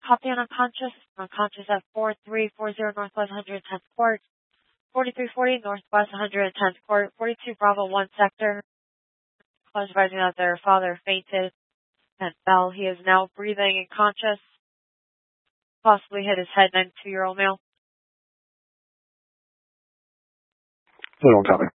Copy on unconscious. Unconscious at 4340 Northwest 110th Court. 4340 Northwest 110th Court. 42 Bravo 1 Sector. Call advising that their father fainted and fell. He is now breathing and conscious. Possibly hit his head. 92-year-old male. They don't copy.